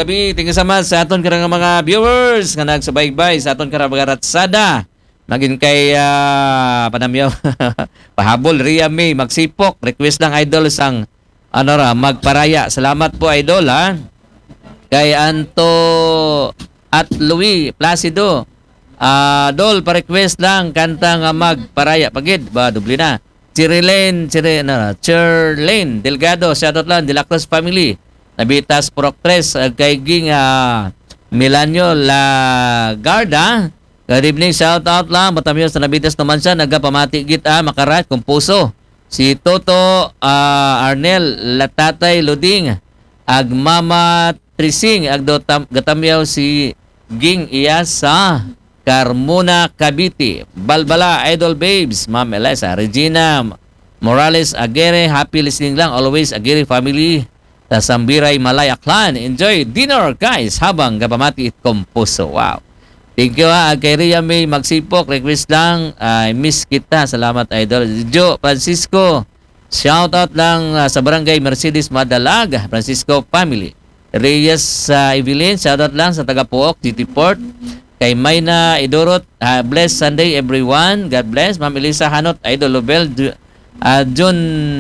gabi. Thank you so much sa aton karang mga viewers nga nagsubaybay sa aton karang mga ratsada. Magin kay Panamyaw. Pahabol Ria May magsipok. Request lang idol sang magparaya. Salamat po idol ha. Kay Anto at Louis Placido. Dol pa-request lang kanta nga magparaya. Pagid ba dubli na. Chirlene Delgado, shoutout lang, De La Cruz family. Nabitas Proctres, kay Ging Milanio Lagarda. Good evening, shoutout lang. Matamyo sa Nabitas naman siya, nagapamati gita, makarat, kumpuso. Si Toto Arnel Latatay Luding, Agmama Trising, gatamyaw si Ging Iyasa. Carmona Cavite, Balbala, Idol Babes, Ma'am Eliza, Regina Morales Aguirre, happy listening lang, always Aguirre family, sa Sambiray Malay Aklan. Enjoy dinner guys, habang gapamati it kompuso. Wow. Thank you kay Ria May magsipok, request lang, miss kita, salamat Idol. Joe Francisco, shout out lang sa Barangay Mercedes Madalag, Francisco family. Reyes Evelyn, shout out lang sa Tagapuok, GT Port. Kay Mayna Idorot, bless Sunday everyone. God bless. Ma'am Elisa Hanot, Idol Lobel, John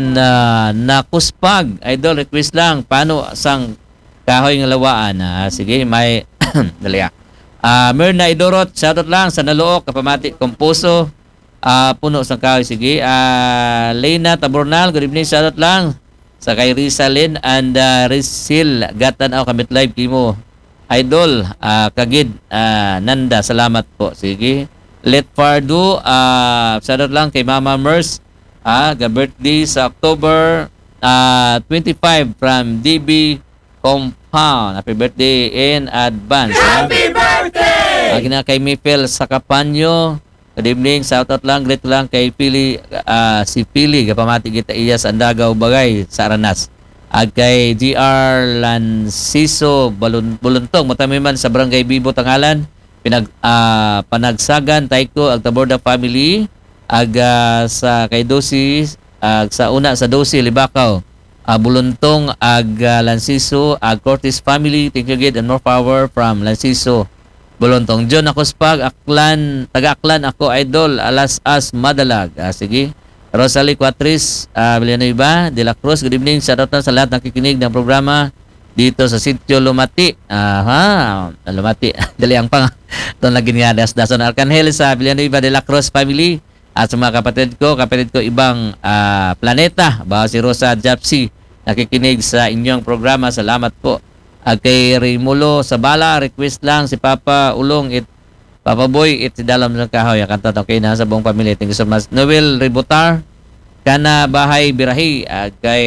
Nakuspag, Idol request lang. Paano sang kahoy ng lawaan? Sige, may daliya. Myrna Idorot, shoutout lang sa Naluok, Kapamati, Kompuso, puno sang kahoy. Sige. Lena Tabornal, good evening, shoutout lang. Sa kay Rizalyn and Rizil, Gatan ako kamit live kimo. Idol, Kagid, Nanda, salamat po. Sige. Let Fardu, shoutout lang kay Mama Mers, birthday sa October 25 from DB Compound. Happy birthday in advance. Happy birthday! Agina kay Mipel Sakapanyo. Good evening, shoutout lang, great lang kay Pili, si Pili, kapamati kita iya sa Andagaw Bagay, sa Aranas. At kay GR Lanciso Buluntong, matamiman sa Barangay Bibo Tangalan, Panagsagan, Taiko, Agtaborda family, sa kay Dosi, sa una sa Dosi, Libakaw, Buluntong, Lanciso, Cortis family, thank you again and more power from Lanciso, Buluntong. John Akuspag, Aklan, taga-Aklan ako, Idol, Alas As Madalag. Sige. Rosalie Cuatris, Villanueva, De La Cruz, good evening. Shoutout na sa lahat ng kikinig ng programa dito sa Sitio Lumati. Lumati. Dali ang pang. Ito lagi nga das-dason Arcangel sa Villanueva, De La Cruz family. At sa mga kapatid ko ibang planeta. Bawa si Rosa Japsi, nakikinig sa inyong programa. Salamat po. Kay Rimulo Sabala, request lang si Papa Ulong Papa Boy, si Dalam ng Kahoy, kanta okay na sa buong pamilya. Thank you so much. Noel Ributar, Kana Bahay Birahi, kay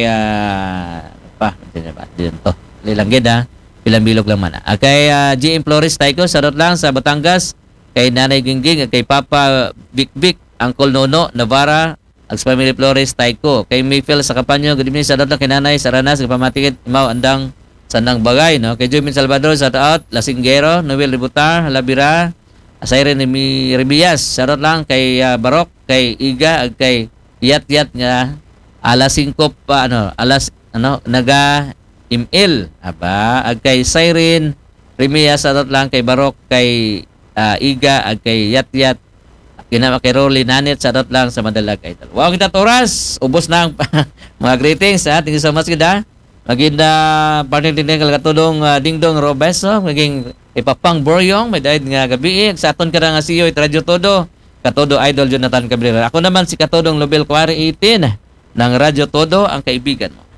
dito. Lilanggid Pilang bilog lang man. Kay GM Flores Taiko, sarot lang sa Batangas, kay Nanay Gingging, kay Papa Bik, Uncle Nono Navarra, Ags Family Flores Taiko, kay Mayfield sa Kapanyo, good evening, sarot lang kay Nanay Saranas, kay Pamatikit, Mau Andang Sanang Bagay, no? Kay Jomin Salvador, shout out, Lasinggero, Noel Ributar, Labira, Asayre ni Ribias, sarot lang kay Barok, kay Iga, kay Yat nga alas 5 pa naga imil ag kay Siren Ribias, sarot lang kay Barok, kay Iga, ag kay Yat kinama kay Rolly Nanit, sarot lang sa Madalag Idol. Wow, kita oras, ubos na ang mga greetings. Thank you so much kita. Maginda partner din kalgatudong Dingdong Robeso, maging ipapang Boryong, may dahil nga gabi. Sa aton ka nga siyo, Radyo Todo, Katodo Idol Jonathan Cabrera. Ako naman si Katodong Lobel Quarry 18 ng Radyo Todo, ang kaibigan mo.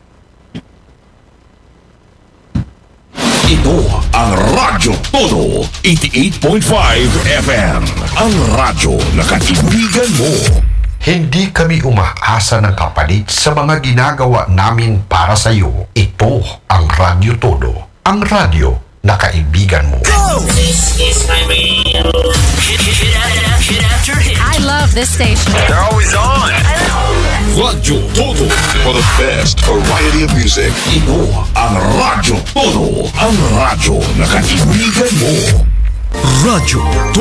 Ito ang Radyo Todo, 88.5 FM. Ang radyo na kaibigan mo. Hindi kami umaasa ng kapalit sa mga ginagawa namin para sa iyo. Ito ang Radyo Todo, ang radyo na kaibigan mo. This is my radio. Hit after hit. I love this station. They're always on. Radyo Todo, for the best variety of music. Ito ang Radyo Todo, ang radyo na kaibigan mo. Radyo Todo.